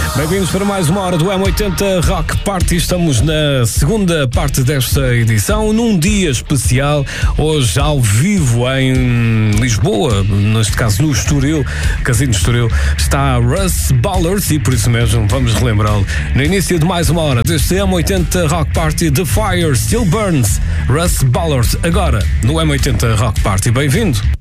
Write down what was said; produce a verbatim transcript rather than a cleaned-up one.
Bem-vindos para mais uma hora do M oitenta Rock Party. Estamos na segunda parte desta edição, num dia especial, hoje ao vivo em Lisboa, neste caso no Estoril, Casino Estoril, está Russ Ballard e por isso mesmo vamos relembrá-lo no início de mais uma hora deste M oitenta Rock Party. The Fire Still Burns, Russ Ballard, agora no M oitenta Rock Party. Bem-vindo!